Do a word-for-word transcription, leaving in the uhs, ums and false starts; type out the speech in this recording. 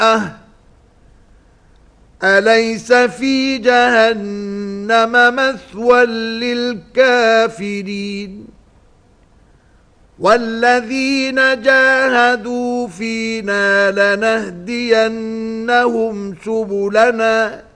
أه أليس في جهنم مثوى للكافرين والذين جاهدوا فينا لنهدينهم سبلنا